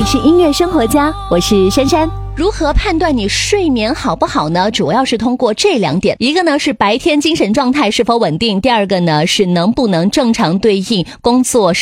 里是音乐生活家，我是珊珊。 如何判断你睡眠好不好呢？主要是通过这2点，一个呢是白天精神状态是否稳定，第二个呢是能不能正常对应工作